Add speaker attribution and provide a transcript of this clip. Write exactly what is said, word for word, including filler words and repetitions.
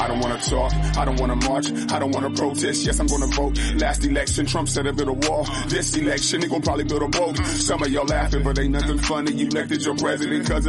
Speaker 1: I don't wanna talk, I don't wanna march, I don't wanna protest, yes I'm gonna vote. Last election, Trump said to build a wall. This election, he gon' probably build a boat. Some of y'all laughing, but ain't nothing funny. You elected your president cause